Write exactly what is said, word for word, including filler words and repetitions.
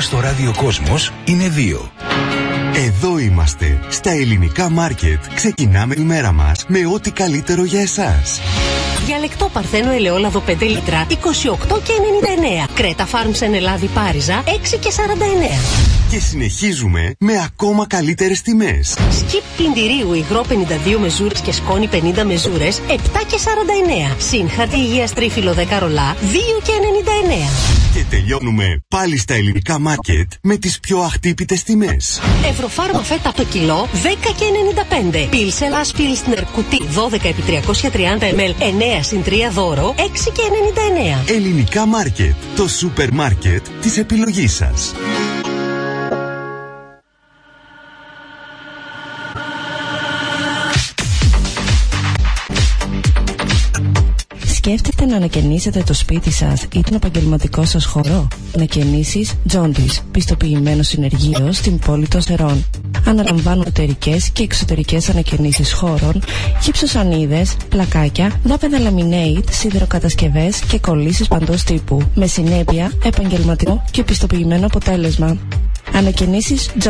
στο ράδιο Κόσμος είναι δύο. Εδώ είμαστε, στα ελληνικά μάρκετ. Ξεκινάμε η μέρα μας με ό,τι καλύτερο για εσάς. Διαλεκτό Παρθένο ελαιόλαδο πέντε λίτρα είκοσι οκτώ και ενενήντα εννέα. Κρέτα Φάρμς εν Ελλάδη Πάριζα έξι και σαράντα εννέα. Και συνεχίζουμε με ακόμα καλύτερες τιμές. Σκιπ πλυντηρίου υγρό πενήντα δύο μεζούρες και σκόνη πενήντα μεζούρες επτά και σαράντα εννέα. Συν χαρτί υγείας τρίφυλλο δέκα ρολά δύο και ενενήντα εννέα. Και τελειώνουμε πάλι στα ελληνικά μάρκετ με τις πιο αχτύπητες τιμές. Ευρωφάρμα φέτα το κιλό δέκα και ενενήντα πέντε. Πίλσελας Πίλσνερ κουτί δώδεκα επί τριακόσια τριάντα μιλιλίτρα εννέα συν τρία δώρο έξι και ενενήντα εννέα. Ελληνικά μάρκετ, το σούπερ μάρκετ της επιλογής σας. Σκέφτεστε να ανακαινήσετε το σπίτι σας ή τον επαγγελματικό σας χώρο? Ανακαινήσεις Jaundice, πιστοποιημένο συνεργείο στην πόλη των Σερών. Αναλαμβάνουν εσωτερικές και εξωτερικές ανακαινήσεις χώρων, γυψοσανίδες, πλακάκια, δάπεδα laminate, σιδεροκατασκευές και κολλήσεις παντός τύπου. Με συνέπεια, επαγγελματικό και πιστοποιημένο αποτέλεσμα. Ανακαινήσεις